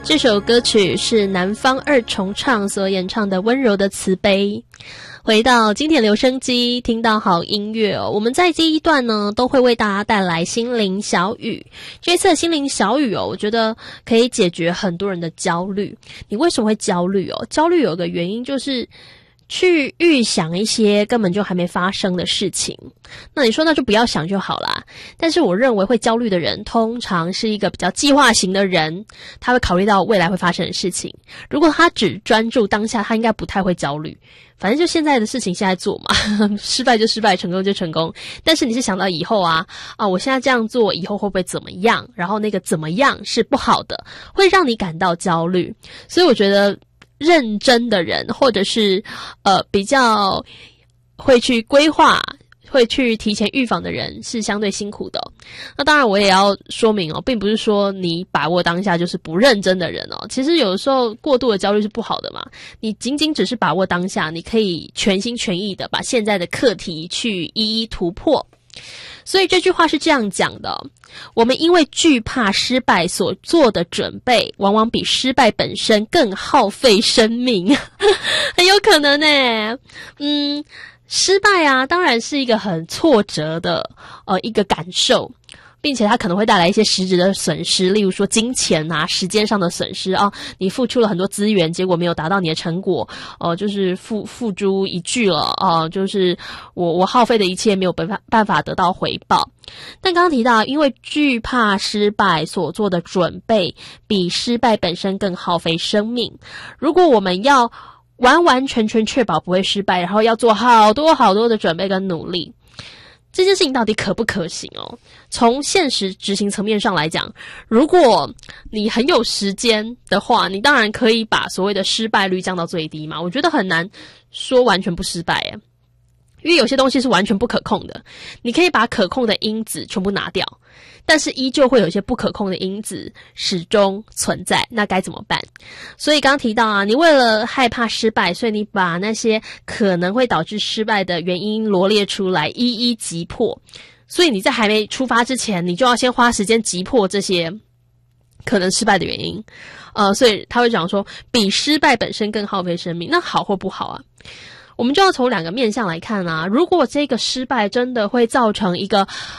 这首歌曲是南方二重唱所演唱的《温柔的慈悲》。回到经典留声机，听到好音乐哦。我们在这一段呢，都会为大家带来心灵小语。这次的心灵小语哦，我觉得可以解决很多人的焦虑。你为什么会焦虑哦？焦虑有个原因就是去预想一些根本就还没发生的事情。那你说那就不要想就好啦。但是我认为会焦虑的人通常是一个比较计划型的人，他会考虑到未来会发生的事情。如果他只专注当下，他应该不太会焦虑。反正就现在的事情现在做嘛，失败就失败，成功就成功。但是你是想到以后我现在这样做以后会不会怎么样，然后那个怎么样是不好的，会让你感到焦虑。所以我觉得认真的人，或者是比较会去规划，会去提前预防的人是相对辛苦的哦。那当然我也要说明哦，并不是说你把握当下就是不认真的人哦。其实有的时候过度的焦虑是不好的嘛，你仅仅只是把握当下，你可以全心全意的把现在的课题去一一突破。所以这句话是这样讲的：我们因为惧怕失败所做的准备，往往比失败本身更耗费生命。很有可能失败当然是一个很挫折的一个感受，并且它可能会带来一些实质的损失，例如说金钱时间上的损失你付出了很多资源，结果没有达到你的成果，就是付诸一炬了就是我耗费的一切没有办法得到回报。但刚刚提到，因为惧怕失败所做的准备，比失败本身更耗费生命。如果我们要完完全全确保不会失败，然后要做好多好多的准备跟努力，这件事情到底可不可行哦？从现实执行层面上来讲，如果你很有时间的话，你当然可以把所谓的失败率降到最低嘛。我觉得很难说完全不失败耶，因为有些东西是完全不可控的。你可以把可控的因子全部拿掉，但是依旧会有一些不可控的因子始终存在，那该怎么办？所以刚刚提到你为了害怕失败，所以你把那些可能会导致失败的原因罗列出来，一一击破。所以你在还没出发之前，你就要先花时间击破这些可能失败的原因。所以他会讲说，比失败本身更耗费生命。那好或不好我们就要从两个面向来看如果这个失败真的会造成一个